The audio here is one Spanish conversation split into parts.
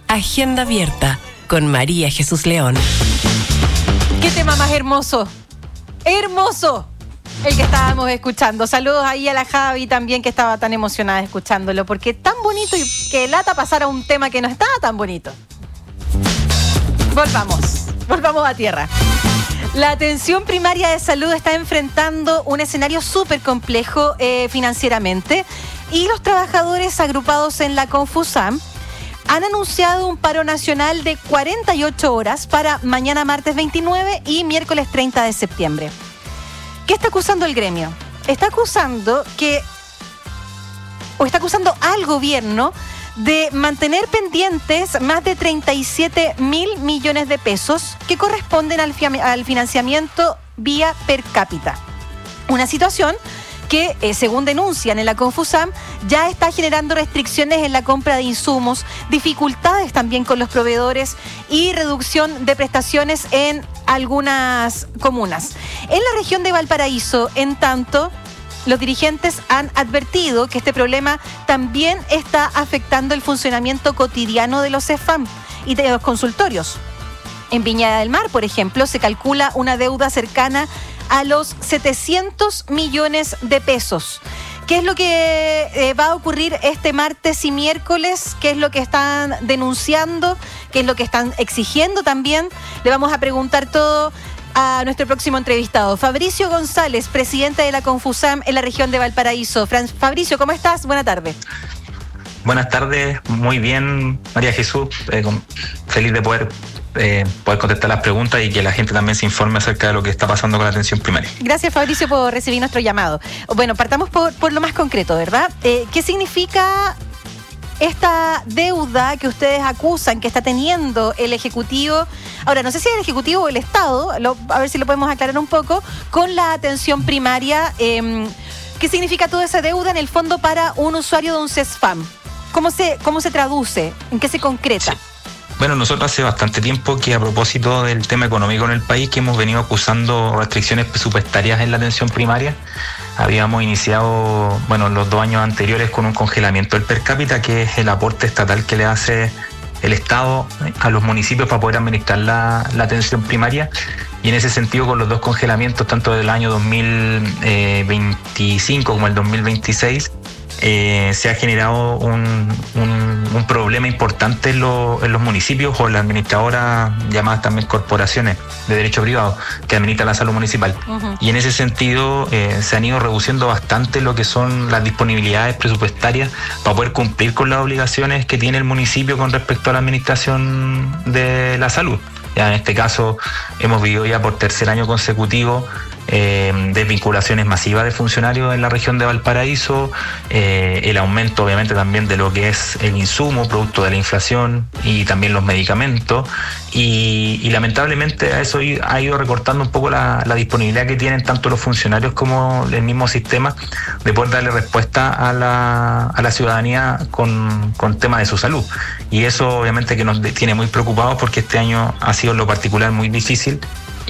Agenda Abierta con María Jesús León. ¡Qué tema más hermoso! ¡Hermoso! El que estábamos escuchando. Saludos ahí a la Javi también, que estaba tan emocionada escuchándolo, porque es tan bonito y que lata pasar a un tema que no estaba tan bonito. Volvamos a tierra. La atención primaria de salud está enfrentando un escenario súper complejo financieramente, y los trabajadores agrupados en la Confusam han anunciado un paro nacional de 48 horas para mañana martes 29 y miércoles 30 de septiembre. ¿Qué está acusando el gremio? Está acusando al gobierno de mantener pendientes más de 37.000 millones de pesos que corresponden al financiamiento vía per cápita. Una situación que, según denuncian en la Confusam, ya está generando restricciones en la compra de insumos, dificultades también con los proveedores y reducción de prestaciones en algunas comunas. En la región de Valparaíso, en tanto, los dirigentes han advertido que este problema también está afectando el funcionamiento cotidiano de los CEFAM y de los consultorios. En Viña del Mar, por ejemplo, se calcula una deuda cercana a los 700 millones de pesos. ¿Qué es lo que va a ocurrir este martes y miércoles? ¿Qué es lo que están denunciando? ¿Qué es lo que están exigiendo también? Le vamos a preguntar todo a nuestro próximo entrevistado, Fabricio González, presidente de la Confusam en la región de Valparaíso. Fabricio, ¿cómo estás? Buenas tardes. Buenas tardes, muy bien, María Jesús. Feliz de poder contestar las preguntas y que la gente también se informe acerca de lo que está pasando con la atención primaria. Gracias, Fabricio, por recibir nuestro llamado. Bueno, partamos por lo más concreto, ¿verdad? ¿Qué significa esta deuda que ustedes acusan que está teniendo el Ejecutivo? Ahora, no sé si es el Ejecutivo o el Estado, a ver si lo podemos aclarar un poco, con la atención primaria. ¿Qué significa toda esa deuda en el fondo para un usuario de un CESFAM? ¿Cómo se traduce? ¿En qué se concreta? Sí. Bueno, nosotros hace bastante tiempo que, a propósito del tema económico en el país, que hemos venido acusando restricciones presupuestarias en la atención primaria. Habíamos iniciado, los 2 años anteriores con un congelamiento del per cápita, que es el aporte estatal que le hace el Estado a los municipios para poder administrar la atención primaria. Y en ese sentido, con los 2 congelamientos, tanto del año 2025 como el 2026, se ha generado un problema importante en los municipios o en las administradoras, llamadas también corporaciones de derecho privado, que administran la salud municipal. Uh-huh. Y en ese sentido se han ido reduciendo bastante lo que son las disponibilidades presupuestarias para poder cumplir con las obligaciones que tiene el municipio con respecto a la administración de la salud. Ya en este caso hemos vivido ya por 3er año consecutivo desvinculaciones masivas de funcionarios en la región de Valparaíso, el aumento obviamente también de lo que es el insumo producto de la inflación y también los medicamentos, y lamentablemente a eso ha ido recortando un poco la disponibilidad que tienen tanto los funcionarios como el mismo sistema de poder darle respuesta a la ciudadanía con temas de su salud. Y eso obviamente que nos tiene muy preocupados, porque este año ha sido en lo particular muy difícil.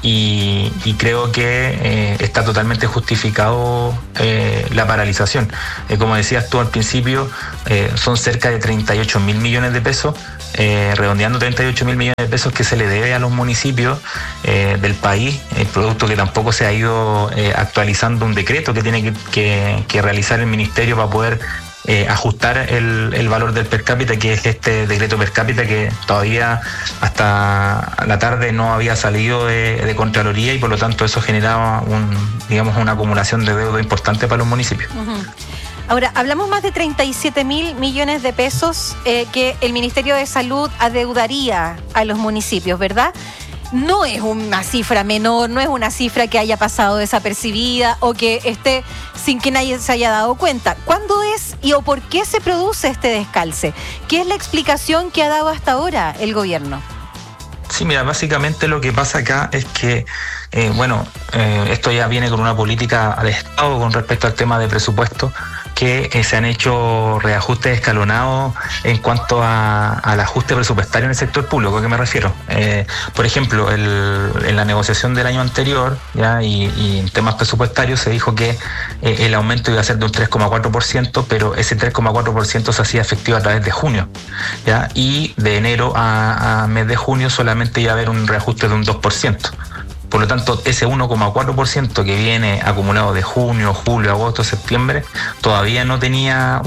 Y creo que está totalmente justificado la paralización. Como decías tú al principio, son cerca de 38.000 millones de pesos, redondeando 38.000 millones de pesos que se le debe a los municipios del país, el producto que tampoco se ha ido actualizando un decreto que tiene que realizar el ministerio para poder ajustar el valor del per cápita, que es este decreto per cápita que todavía hasta la tarde no había salido de Contraloría, y por lo tanto eso generaba una acumulación de deuda importante para los municipios. Uh-huh. Ahora, hablamos más de 37.000 millones de pesos que el Ministerio de Salud adeudaría a los municipios, ¿verdad? No es una cifra menor, no es una cifra que haya pasado desapercibida o que esté sin que nadie se haya dado cuenta. ¿Cuándo es o por qué se produce este descalce? ¿Qué es la explicación que ha dado hasta ahora el gobierno? Sí, mira, básicamente lo que pasa acá es que, esto ya viene con una política de Estado con respecto al tema de presupuesto, que se han hecho reajustes escalonados en cuanto al ajuste presupuestario en el sector público. ¿A qué me refiero? Por ejemplo, en la negociación del año anterior, ¿ya? Y en temas presupuestarios se dijo que el aumento iba a ser de un 3,4%, pero ese 3,4% se hacía efectivo a través de junio, ¿ya? Y de enero a mes de junio solamente iba a haber un reajuste de un 2%. Por lo tanto, ese 1,4% que viene acumulado de junio, julio, agosto, septiembre, todavía no tenía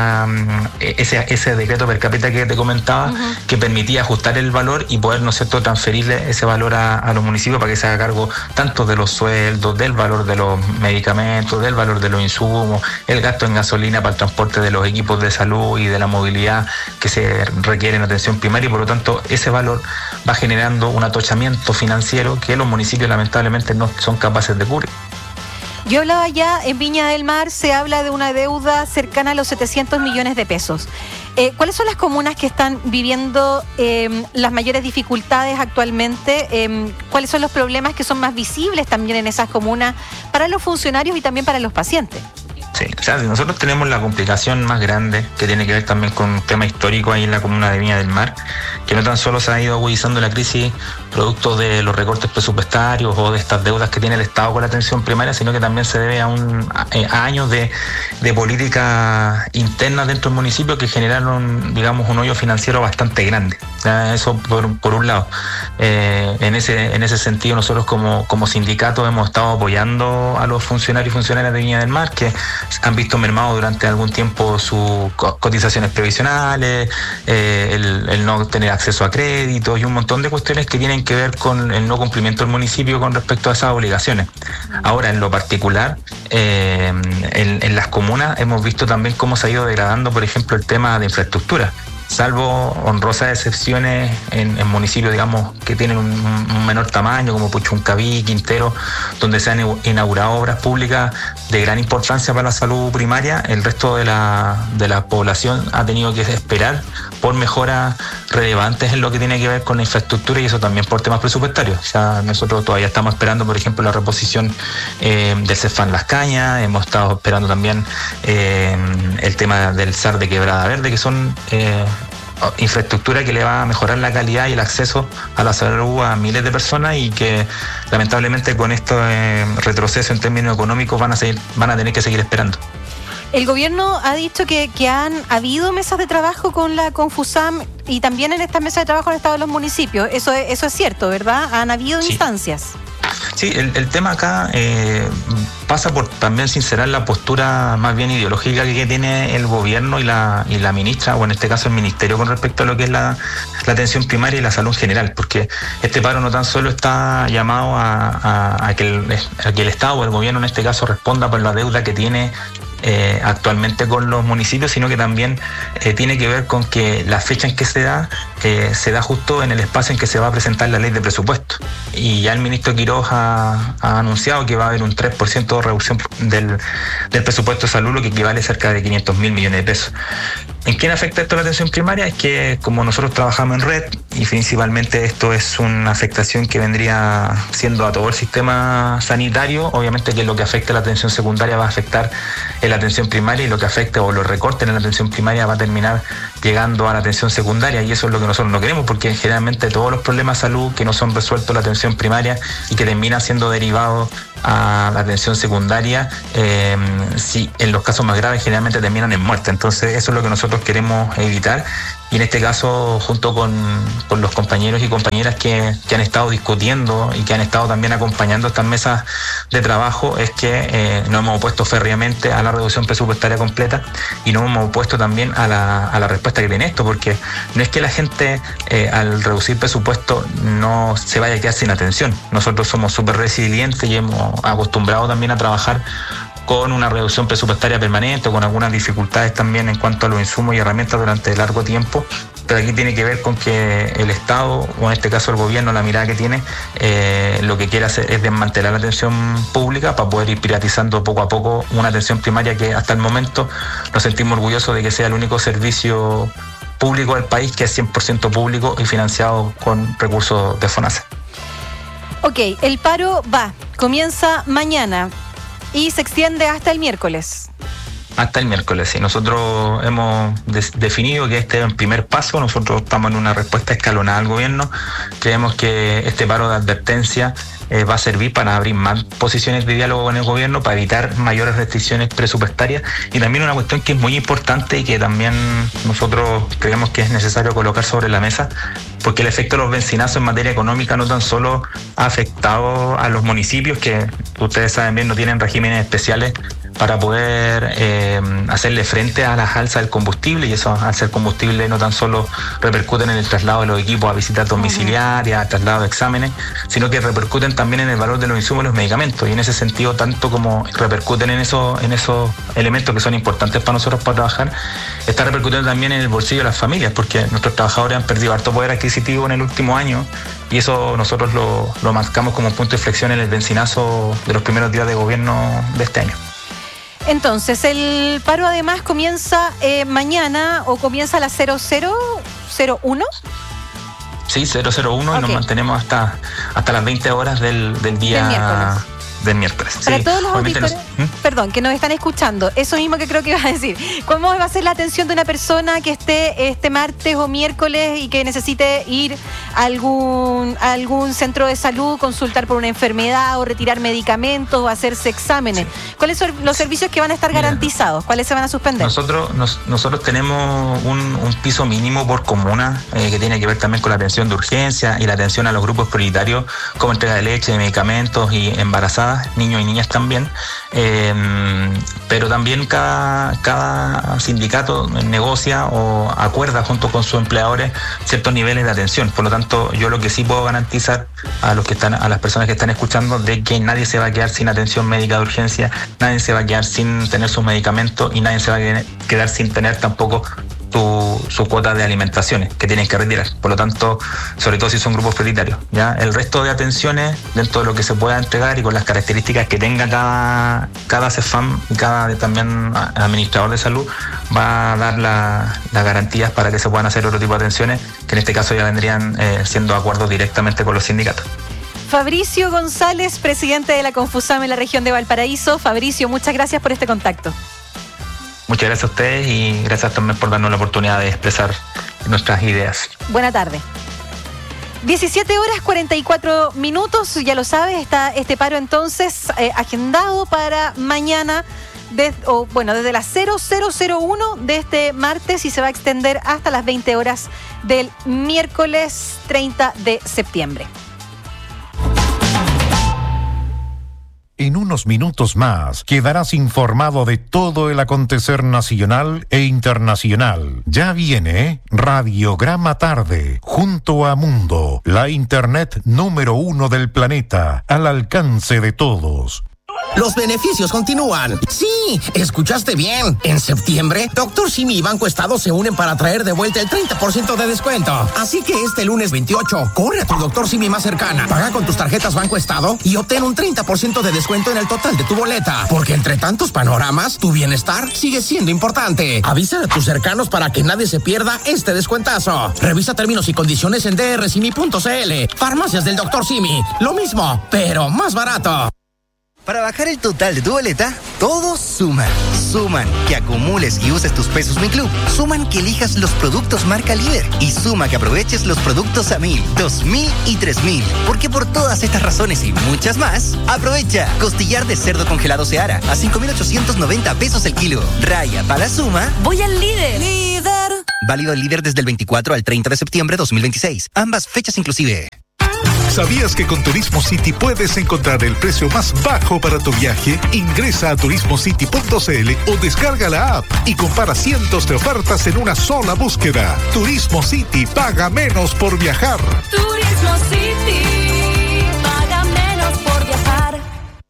ese decreto per cápita que te comentaba, que permitía ajustar el valor y poder, ¿no es cierto?, transferirle ese valor a los municipios para que se haga cargo tanto de los sueldos, del valor de los medicamentos, del valor de los insumos, el gasto en gasolina para el transporte de los equipos de salud y de la movilidad que se requiere en atención primaria, y por lo tanto ese valor va generando un atochamiento financiero que los municipios lamentablemente no son capaces de cubrir. Yo hablaba ya, en Viña del Mar se habla de una deuda cercana a los 700 millones de pesos. ¿Cuáles son las comunas que están viviendo las mayores dificultades actualmente? ¿Cuáles son los problemas que son más visibles también en esas comunas para los funcionarios y también para los pacientes? Sí, o sea, nosotros tenemos la complicación más grande que tiene que ver también con un tema histórico ahí en la comuna de Viña del Mar, que no tan solo se ha ido agudizando la crisis producto de los recortes presupuestarios o de estas deudas que tiene el Estado con la atención primaria, sino que también se debe a años de políticas internas dentro del municipio que generaron, digamos, un hoyo financiero bastante grande. O sea, eso por un lado. En ese sentido, nosotros como sindicato hemos estado apoyando a los funcionarios y funcionarias de Viña del Mar que han visto mermado durante algún tiempo sus cotizaciones previsionales, el no tener acceso a créditos y un montón de cuestiones que tienen que ver con el no cumplimiento del municipio con respecto a esas obligaciones. Ahora, en lo particular, en las comunas hemos visto también cómo se ha ido degradando, por ejemplo, el tema de infraestructura. Salvo honrosas excepciones en municipios, digamos, que tienen un menor tamaño, como Puchuncaví, Quintero, donde se han inaugurado obras públicas de gran importancia para la salud primaria, el resto de la población ha tenido que esperar por mejoras relevantes en lo que tiene que ver con la infraestructura, y eso también por temas presupuestarios. O sea, nosotros todavía estamos esperando, por ejemplo, la reposición del CEFAN Las Cañas, hemos estado esperando también el tema del SAR de Quebrada Verde, que son infraestructura que le va a mejorar la calidad y el acceso a la salud a miles de personas, y que lamentablemente con esto retroceso en términos económicos van a tener que seguir esperando. El gobierno ha dicho que han habido mesas de trabajo con la Confusam, y también en estas mesas de trabajo han estado los municipios. Eso es cierto, ¿verdad? Han habido instancias. Sí, el tema acá pasa por también sincerar la postura más bien ideológica que tiene el gobierno y la ministra, o en este caso el ministerio, con respecto a lo que es la atención primaria y la salud en general, porque este paro no tan solo está llamado a que el Estado o el gobierno en este caso responda por la deuda que tiene actualmente con los municipios, sino que también tiene que ver con que la fecha en que se da justo en el espacio en que se va a presentar la ley de presupuesto, y ya el ministro Quiroz ha anunciado que va a haber un 3% de reducción del presupuesto de salud, lo que equivale a cerca de 500.000 millones de pesos. ¿En quién afecta esto a la atención primaria? Es que como nosotros trabajamos en red, y principalmente esto es una afectación que vendría siendo a todo el sistema sanitario, obviamente que lo que afecta a la atención secundaria va a afectar en la atención primaria, y lo que afecte o los recortes en la atención primaria va a terminar llegando a la atención secundaria, y eso es lo que nosotros no queremos, porque generalmente todos los problemas de salud que no son resueltos en la atención primaria y que terminan siendo derivados a la atención secundaria, sí, en los casos más graves generalmente terminan en muerte. Entonces eso es lo que nosotros queremos evitar, y en este caso junto con los compañeros y compañeras que han estado discutiendo y que han estado también acompañando estas mesas de trabajo, es que nos hemos opuesto férreamente a la reducción presupuestaria completa, y nos hemos opuesto también a la respuesta que tiene esto, porque no es que la gente al reducir presupuesto no se vaya a quedar sin atención. Nosotros somos súper resilientes y hemos acostumbrado también a trabajar con una reducción presupuestaria permanente, con algunas dificultades también en cuanto a los insumos y herramientas durante largo tiempo, pero aquí tiene que ver con que el Estado, o en este caso el gobierno, la mirada que tiene, lo que quiere hacer es desmantelar la atención pública para poder ir privatizando poco a poco una atención primaria que hasta el momento nos sentimos orgullosos de que sea el único servicio público del país que es 100% público y financiado con recursos de FONASA. Ok, el paro comienza mañana y se extiende hasta el miércoles. hasta el miércoles. Y nosotros hemos definido que este es el primer paso. Nosotros estamos en una respuesta escalonada al gobierno. Creemos que este paro de advertencia va a servir para abrir más posiciones de diálogo con el gobierno, para evitar mayores restricciones presupuestarias, y también una cuestión que es muy importante y que también nosotros creemos que es necesario colocar sobre la mesa, porque el efecto de los bencinazos en materia económica no tan solo ha afectado a los municipios, que ustedes saben bien no tienen regímenes especiales para poder hacerle frente a las alzas del combustible, y eso al ser combustible no tan solo repercuten en el traslado de los equipos a visitas domiciliarias, traslado de exámenes, sino que repercuten también en el valor de los insumos y los medicamentos, y en ese sentido, tanto como repercuten en esos elementos que son importantes para nosotros para trabajar, está repercutiendo también en el bolsillo de las familias, porque nuestros trabajadores han perdido harto poder adquisitivo en el último año, y eso nosotros lo marcamos como un punto de inflexión en el bencinazo de los primeros días de gobierno de este año. Entonces, el paro además comienza mañana, o comienza a las 00:01. Sí, 001, okay. Y nos mantenemos hasta las 20 horas del día del miércoles. Para sí, todos los auditores, perdón, que nos están escuchando, eso mismo que creo que ibas a decir. ¿Cómo va a ser la atención de una persona que esté este martes o miércoles y que necesite ir a algún centro de salud, consultar por una enfermedad o retirar medicamentos o hacerse exámenes? Sí. ¿Cuáles son los servicios que van a estar garantizados? ¿Cuáles se van a suspender? Nosotros tenemos un piso mínimo por comuna que tiene que ver también con la atención de urgencia y la atención a los grupos prioritarios, como entrega de leche, de medicamentos y embarazadas, niños y niñas también, pero también cada sindicato negocia o acuerda junto con sus empleadores ciertos niveles de atención. Por lo tanto, yo lo que sí puedo garantizar a las personas que están escuchando, de que nadie se va a quedar sin atención médica de urgencia, nadie se va a quedar sin tener sus medicamentos y nadie se va a quedar sin tener tampoco su cuota de alimentaciones que tienen que retirar. Por lo tanto, sobre todo si son grupos prioritarios, ¿ya? El resto de atenciones, dentro de lo que se pueda entregar y con las características que tenga cada CEFAM y cada también administrador de salud, va a dar las garantías para que se puedan hacer otro tipo de atenciones, que en este caso ya vendrían siendo acuerdos directamente con los sindicatos. Fabricio González, presidente de la Confusam en la región de Valparaíso. Fabricio, muchas gracias por este contacto. Muchas gracias a ustedes y gracias también por darnos la oportunidad de expresar nuestras ideas. Buena tarde. 17:44, ya lo sabes, está este paro entonces agendado para mañana, desde las 00:01 de este martes, y se va a extender hasta las 20 horas del miércoles 30 de septiembre. En unos minutos más quedarás informado de todo el acontecer nacional e internacional. Ya viene Radiograma Tarde, junto a Mundo, la internet número 1 del planeta, al alcance de todos. Los beneficios continúan. Sí, escuchaste bien. En septiembre, Dr. Simi y Banco Estado se unen para traer de vuelta el 30% de descuento. Así que este lunes 28, corre a tu Dr. Simi más cercana, paga con tus tarjetas Banco Estado y obtén un 30% de descuento en el total de tu boleta. Porque entre tantos panoramas, tu bienestar sigue siendo importante. Avisa a tus cercanos para que nadie se pierda este descuentazo. Revisa términos y condiciones en drsimi.cl. Farmacias del Dr. Simi. Lo mismo, pero más barato. Para bajar el total de tu boleta, todos suman. Suman que acumules y uses tus pesos Mi Club. Suman que elijas los productos marca líder. Y suma que aproveches los productos a 1.000, 2.000 y 3.000. Porque por todas estas razones y muchas más, aprovecha. Costillar de cerdo congelado Seara a 5.890 pesos el kilo. Raya para suma. Voy al líder. ¡Líder! Válido el líder desde el 24 al 30 de septiembre de 2026. Ambas fechas inclusive. ¿Sabías que con Turismo City puedes encontrar el precio más bajo para tu viaje? Ingresa a turismocity.cl o descarga la app y compara cientos de ofertas en una sola búsqueda. Turismo City, paga menos por viajar. Turismo City, paga menos por viajar.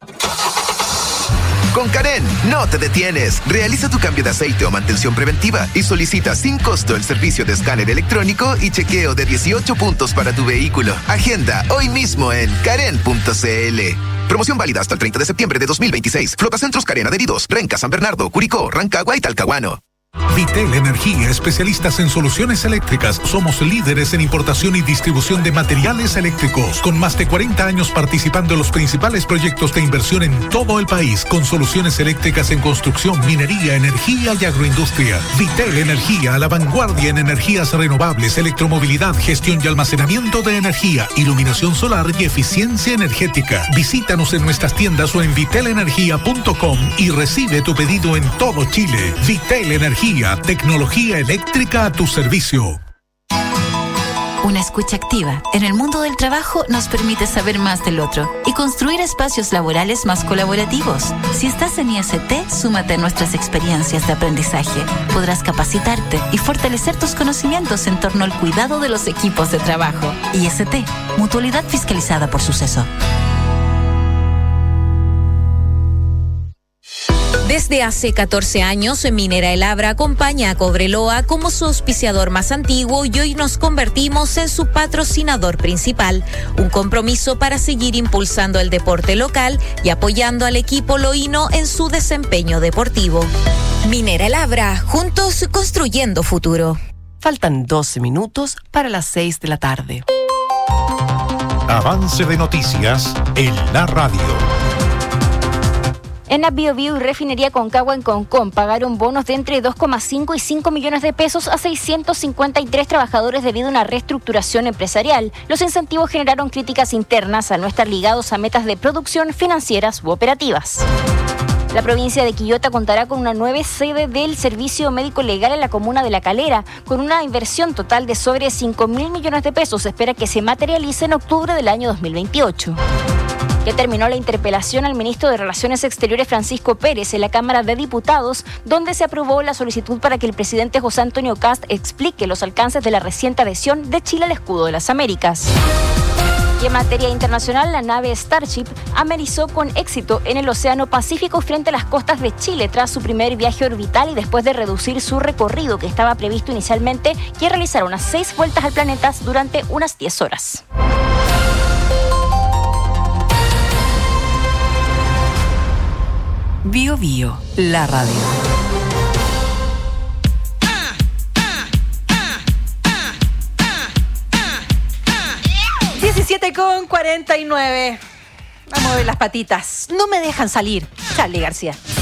Con Karen, no te detienes. Realiza tu cambio de aceite o mantención preventiva y solicita sin costo el servicio de escáner electrónico y chequeo de 18 puntos para tu vehículo. Agenda hoy mismo en karen.cl. Promoción válida hasta el 30 de septiembre de 2026. Flotacentros Karen adheridos. Renca, San Bernardo, Curicó, Rancagua y Talcahuano. Vitel Energía, especialistas en soluciones eléctricas. Somos líderes en importación y distribución de materiales eléctricos, con más de 40 años participando en los principales proyectos de inversión en todo el país, con soluciones eléctricas en construcción, minería, energía y agroindustria. Vitel Energía, a la vanguardia en energías renovables, electromovilidad, gestión y almacenamiento de energía, iluminación solar y eficiencia energética. Visítanos en nuestras tiendas o en vitelenergia.com y recibe tu pedido en todo Chile. Vitel Energía, tecnología eléctrica a tu servicio. Una escucha activa en el mundo del trabajo nos permite saber más del otro y construir espacios laborales más colaborativos. Si estás en IST, súmate a nuestras experiencias de aprendizaje. Podrás capacitarte y fortalecer tus conocimientos en torno al cuidado de los equipos de trabajo. IST, Mutualidad Fiscalizada por Suceso. Desde hace 14 años, Minera El Abra acompaña a Cobreloa como su auspiciador más antiguo y hoy nos convertimos en su patrocinador principal. Un compromiso para seguir impulsando el deporte local y apoyando al equipo loíno en su desempeño deportivo. Minera El Abra, juntos construyendo futuro. Faltan 12 minutos para las 6 de la tarde. Avance de noticias en la radio. ENAP Biobío y Refinería Concagua en Concón pagaron bonos de entre 2,5 y 5 millones de pesos a 653 trabajadores debido a una reestructuración empresarial. Los incentivos generaron críticas internas al no estar ligados a metas de producción, financieras u operativas. La provincia de Quillota contará con una nueva sede del Servicio Médico Legal en la comuna de La Calera, con una inversión total de sobre 5.000 millones de pesos. Se espera que se materialice en octubre del año 2028. Ya terminó la interpelación al ministro de Relaciones Exteriores Francisco Pérez en la Cámara de Diputados, donde se aprobó la solicitud para que el presidente José Antonio Kast explique los alcances de la reciente adhesión de Chile al Escudo de las Américas. Y en materia internacional, la nave Starship amerizó con éxito en el Océano Pacífico frente a las costas de Chile tras su primer viaje orbital y después de reducir su recorrido, que estaba previsto inicialmente que realizara unas 6 vueltas al planeta durante unas 10 horas. Bio Bio, la radio. 17:49. Vamos a ver las patitas. No me dejan salir. Charly García.